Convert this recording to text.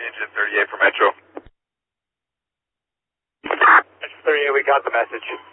Engine 38 for Metro. Engine 38, we got the message.